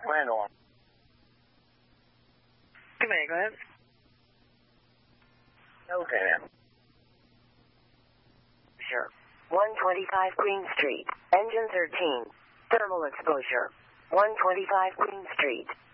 Land on. Command, go ahead. Okay, ma'am. Sure. 125 Queen Street. Engine 13. Thermal exposure. 125 Queen Street.